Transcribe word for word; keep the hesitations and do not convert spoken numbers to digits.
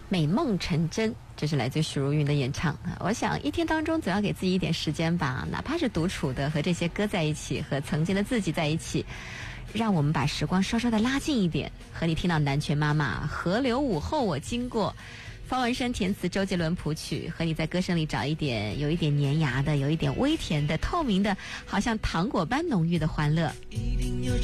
美梦成真，这是来自许茹芸的演唱。我想一天当中总要给自己一点时间吧，哪怕是独处的和这些歌在一起，和曾经的自己在一起，让我们把时光稍稍的拉近一点。和你听到南拳妈妈河流午后我经过，方文山填词，周杰伦谱曲，和你在歌声里找一点有一点粘牙的，有一点微甜的，透明的，好像糖果般浓郁的欢乐。